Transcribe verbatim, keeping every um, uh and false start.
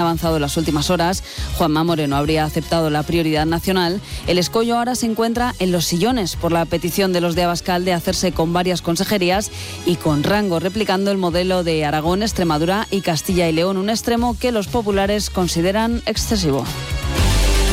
avanzado en las últimas horas. Juanma Moreno habría aceptado la prioridad nacional. El escollo ahora se encuentra en los sillones por la petición de los de Abascal de hacerse con varias consejerías y con rango, replicando el modelo de Aragón, Extremadura y Castilla y León, un extremo que los populares consideran excesivo.